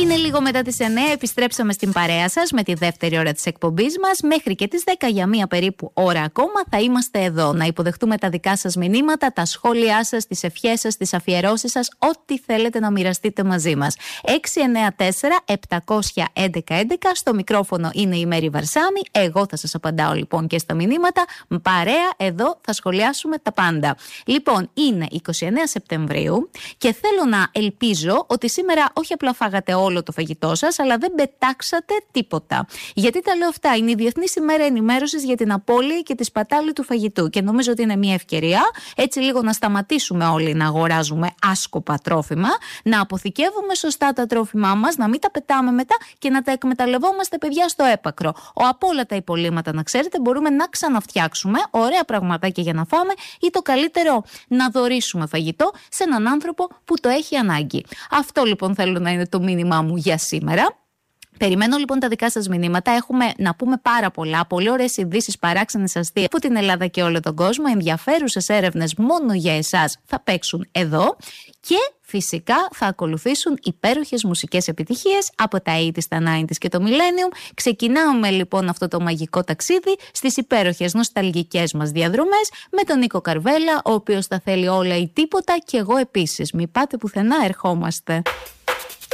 Είναι λίγο μετά τις 9, επιστρέψαμε στην παρέα σας με τη δεύτερη ώρα της εκπομπής μας. Μέχρι και τις 10 για μία περίπου ώρα ακόμα θα είμαστε εδώ να υποδεχτούμε τα δικά σας μηνύματα, τα σχόλιά σας, τις ευχές σας, τις αφιερώσεις σας, ό,τι θέλετε να μοιραστείτε μαζί μας. 694-711-11, στο μικρόφωνο είναι η Μέρη Βαρσάμι. Εγώ θα σας απαντάω λοιπόν και στα μηνύματα. Παρέα εδώ θα σχολιάσουμε τα πάντα. Λοιπόν, είναι 29 Σεπτεμβρίου και θέλω να ελπίζω ότι σήμερα όχι απλά φάγατε όλο το φαγητό σας, αλλά δεν πετάξατε τίποτα. Γιατί τα λέω αυτά? Είναι η Διεθνής ημέρα ενημέρωσης για την απώλεια και τη σπατάλη του φαγητού. Και νομίζω ότι είναι μια ευκαιρία έτσι λίγο να σταματήσουμε όλοι να αγοράζουμε άσκοπα τρόφιμα, να αποθηκεύουμε σωστά τα τρόφιμά μας, να μην τα πετάμε μετά και να τα εκμεταλλευόμαστε, παιδιά, στο έπακρο. Από όλα τα υπολείμματα, να ξέρετε, μπορούμε να ξαναφτιάξουμε ωραία πραγματάκια για να φάμε ή το καλύτερο, να δωρήσουμε φαγητό σε έναν άνθρωπο που το έχει ανάγκη. Αυτό λοιπόν θέλω να είναι το μήνυμά μου για σήμερα. Περιμένω λοιπόν τα δικά σας μηνύματα. Έχουμε να πούμε πάρα πολλά. Πολύ ωραίες ειδήσεις, παράξενες, αστείες από την Ελλάδα και όλο τον κόσμο. Ενδιαφέρουσες έρευνες μόνο για εσάς θα παίξουν εδώ. Και φυσικά θα ακολουθήσουν υπέροχες μουσικές επιτυχίες από τα 80's, τα 90's και το Millennium. Ξεκινάμε λοιπόν αυτό το μαγικό ταξίδι στις υπέροχες νοσταλγικές μας διαδρομές με τον Νίκο Καρβέλα, ο οποίος τα θέλει όλα ή τίποτα, και εγώ επίσης. Μη πάτε πουθενά, ερχόμαστε.